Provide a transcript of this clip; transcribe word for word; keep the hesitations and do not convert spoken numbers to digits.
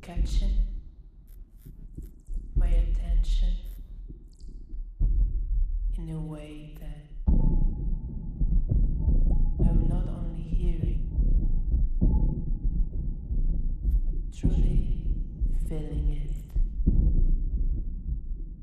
catching my attention in a way that I'm not only hearing, truly feeling it.